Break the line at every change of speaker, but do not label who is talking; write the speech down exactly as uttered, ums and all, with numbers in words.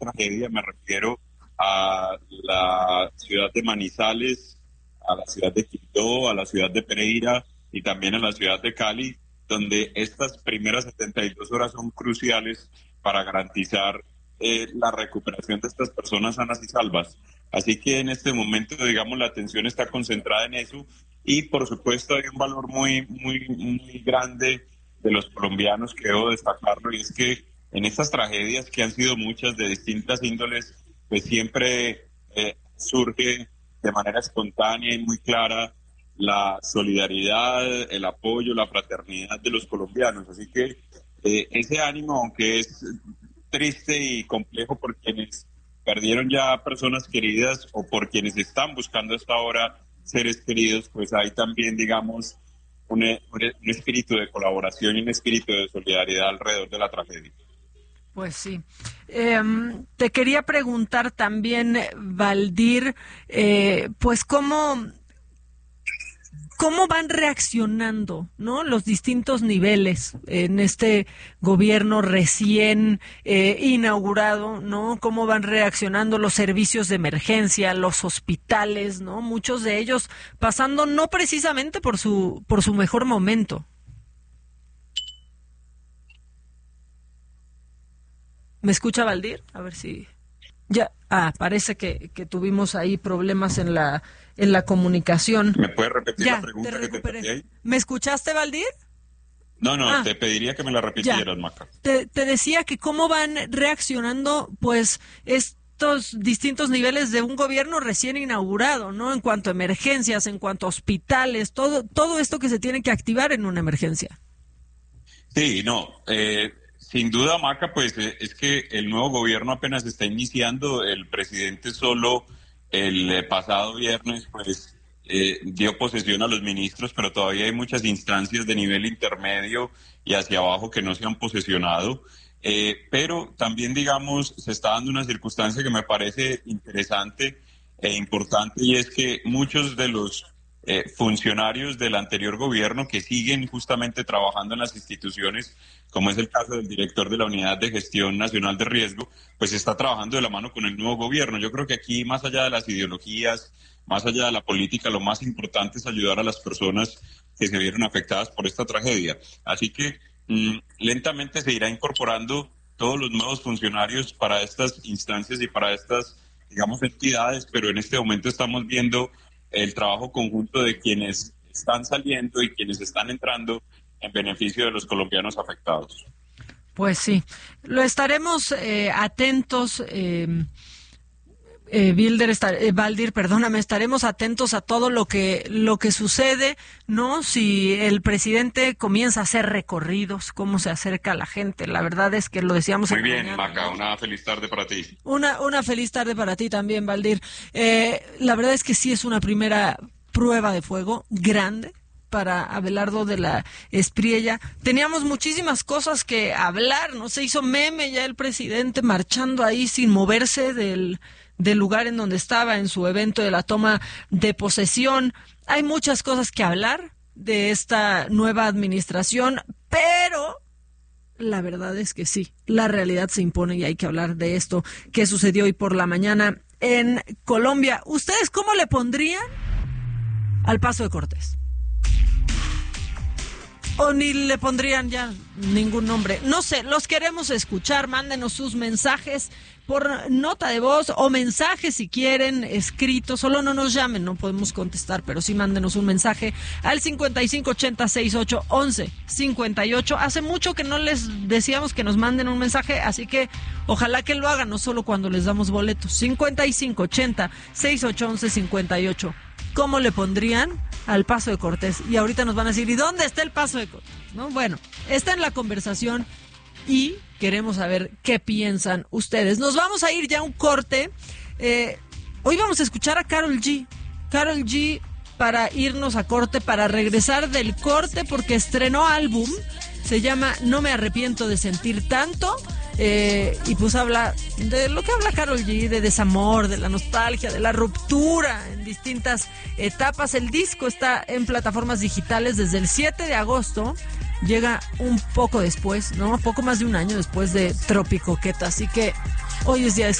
tragedia me refiero a la ciudad de Manizales, a la ciudad de Quibdó, a la ciudad de Pereira y también a la ciudad de Cali, donde estas primeras setenta y dos horas son cruciales para garantizar eh, la recuperación de estas personas sanas y salvas. Así que en este momento, digamos, la atención está concentrada en eso y, por supuesto, hay un valor muy, muy, muy grande de los colombianos que debo destacarlo, y es que en estas tragedias, que han sido muchas de distintas índoles, pues siempre eh, surge de manera espontánea y muy clara la solidaridad, el apoyo, la fraternidad de los colombianos. Así que eh, ese ánimo, aunque es triste y complejo por quienes perdieron ya personas queridas o por quienes están buscando hasta ahora seres queridos, pues hay también, digamos, un, un, un espíritu de colaboración y un espíritu de solidaridad alrededor de la tragedia.
Pues sí. Eh, te quería preguntar también, Valdir, eh, pues cómo, cómo van reaccionando, ¿no?, los distintos niveles en este gobierno recién eh, inaugurado, ¿no? Cómo van reaccionando los servicios de emergencia, los hospitales, ¿no? Muchos de ellos pasando no precisamente por su por su mejor momento. ¿Me escucha, Valdir? A ver si... Ya, ah, parece que, que tuvimos ahí problemas en la en la comunicación.
¿Me puedes repetir
ya,
la pregunta
te
que te
recuperé.
pedí ahí?
¿Me escuchaste, Valdir?
No, no,
Ah,
te pediría que me la repitieras, Maca.
Te, te decía que cómo van reaccionando, pues, estos distintos niveles de un gobierno recién inaugurado, ¿no? En cuanto a emergencias, en cuanto a hospitales, todo, todo esto que se tiene que activar en una emergencia.
Sí, no, eh... sin duda, Maca, pues es que el nuevo gobierno apenas está iniciando. El presidente solo el eh, pasado viernes pues eh, dio posesión a los ministros, pero todavía hay muchas instancias de nivel intermedio y hacia abajo que no se han posesionado. Eh, pero también, digamos, se está dando una circunstancia que me parece interesante e importante, y es que muchos de los eh, funcionarios del anterior gobierno que siguen justamente trabajando en las instituciones, como es el caso del director de la Unidad de Gestión Nacional de Riesgo, pues está trabajando de la mano con el nuevo gobierno. Yo creo que aquí, más allá de las ideologías, más allá de la política, lo más importante es ayudar a las personas que se vieron afectadas por esta tragedia. Así que mmm, lentamente se irá incorporando todos los nuevos funcionarios para estas instancias y para estas, digamos, entidades, pero en este momento estamos viendo el trabajo conjunto de quienes están saliendo y quienes están entrando en beneficio de los colombianos afectados.
Pues sí, lo estaremos eh, atentos, eh, eh, Bilder, estar, eh, Valdir, perdóname, estaremos atentos a todo lo que lo que sucede, ¿no? Si el presidente comienza a hacer recorridos, cómo se acerca a la gente. La verdad es que lo decíamos.
Muy bien, mañana, Maca, ¿no? Una feliz tarde para ti.
Una, una feliz tarde para ti también, Valdir. Eh, la verdad es que sí es una primera prueba de fuego grande para Abelardo de la Espriella. Teníamos muchísimas cosas que hablar, ¿no? Se hizo meme ya el presidente marchando ahí sin moverse del, del lugar en donde estaba en su evento de la toma de posesión. Hay muchas cosas que hablar de esta nueva administración, pero la verdad es que sí, la realidad se impone y hay que hablar de esto que sucedió hoy por la mañana en Colombia. ¿Ustedes cómo le pondrían al Paso de Cortés? O ni le pondrían ya ningún nombre. No sé, los queremos escuchar. Mándenos sus mensajes por nota de voz o mensajes si quieren, escritos. Solo no nos llamen, no podemos contestar, pero sí mándenos un mensaje al cincuenta y cinco ochenta sesenta y ocho once cincuenta y ocho. Hace mucho que no les decíamos que nos manden un mensaje, así que ojalá que lo hagan, no solo cuando les damos boletos. cincuenta y cinco ochenta sesenta y ocho once cincuenta y ocho. ¿Cómo le pondrían al Paso de Cortés? Y ahorita nos van a decir, ¿y dónde está el Paso de Cortés? ¿No? Bueno, está en la conversación y queremos saber qué piensan ustedes. Nos vamos a ir ya a un corte. Eh, hoy vamos a escuchar a Karol G. Karol G para irnos a corte, para regresar del corte, porque estrenó álbum. Se llama No me arrepiento de sentir tanto. Eh, y pues habla de lo que habla Karol G, de desamor, de la nostalgia, de la ruptura en distintas etapas. El disco está en plataformas digitales desde el siete de agosto. Llega un poco después, ¿no? Poco más de un año después de Tropicoqueta. Así que Hoy es día de